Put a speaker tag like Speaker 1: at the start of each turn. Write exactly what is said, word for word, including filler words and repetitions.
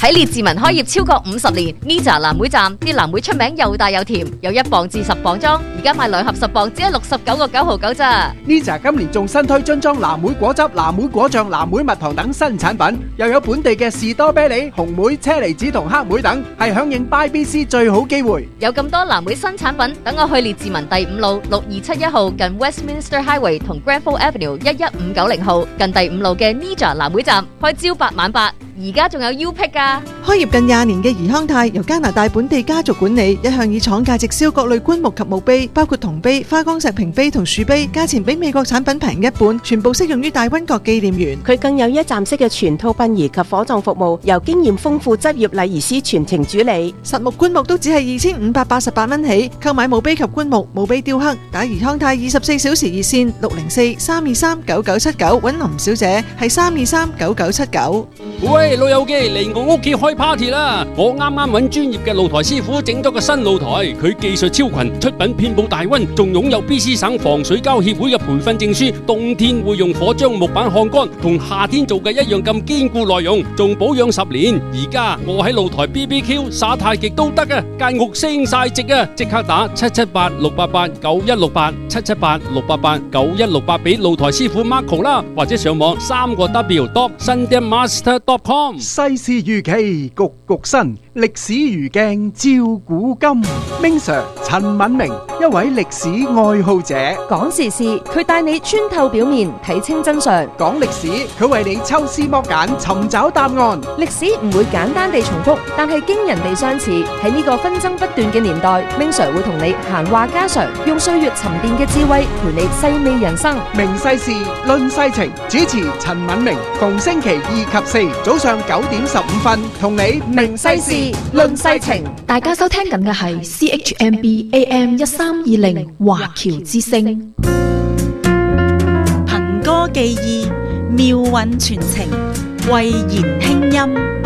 Speaker 1: 喺列治文開業超過五十年 ，Nija 藍莓站啲藍莓出名又大又甜，有一磅至十磅裝，而家買兩盒十磅只係六十九個九毫九咋。
Speaker 2: Nija 今年仲新推樽裝藍莓果汁、藍莓果醬、藍莓蜜糖等新產品，又有本地嘅士多啤梨、紅莓、車厘子同黑莓等，係響應 Buy B C 最好機會。
Speaker 1: 有咁多藍莓新產品，等我去列治文第五路六二七一號近 Westminster Highway 同 Granville Avenue 一一五九零號近第五路嘅 Nija 藍莓站開朝八晚八。而家仲有 U Pick 噶，
Speaker 3: 開業近廿年嘅怡康泰由加拿大本地家族管理，一向以廠價直銷各類棺木及墓碑，包括銅碑、花崗石屏碑同樹碑，價錢比美國產品平一半，全部適用於大溫國紀念園。
Speaker 4: 佢更有一站式嘅全套殯儀及火葬服務，由經驗豐富執業禮儀師全程主理。
Speaker 3: 實木棺木都只係二千五百八十八蚊起，購買墓碑及棺木、墓碑雕刻，打怡康泰二十四小時熱線六零四三二三九九七九，揾林小姐係三二三九九七九。
Speaker 5: 喂，老友記嚟我屋企開 party 啦！我啱啱揾專業嘅露台師傅整咗個新露台，佢技術超群，出品遍佈大溫，仲擁有 B C 省防水膠協會嘅培訓證書。冬天會用火將木板烘乾，同夏天做嘅一樣咁堅固耐用，仲保養十年。而家我喺露台 B B Q 耍太極都得啊！間屋升晒值啊！即刻打七七八六八八九一六八七七八六八八九一六八俾露台師傅 Marco 啦，或者上網三個 W dot sundaemaster dot com。
Speaker 2: 世事如棋，局局新，歷史如鏡照古今。Ming Sir 陳敏明，一位歷史愛好者，
Speaker 6: 講時事，佢帶你穿透表面，睇清真相；
Speaker 2: 講歷史，佢為你抽絲剝繭，尋找答案。
Speaker 6: 歷史唔會簡單地重複，但係驚人地相似。喺呢個紛爭不斷嘅年代，Ming Sir會同你閒話家常，用歲月沉澱嘅智慧陪你細味人生。
Speaker 2: 明世事，論世情，主持陳敏明，逢星期二及四早上九點十五分，同你明世事論世情。
Speaker 7: 大家收聽緊嘅係 C H M B A M 一三二零華僑之聲，
Speaker 8: 憑歌寄意，妙韻傳情，慧言輕音。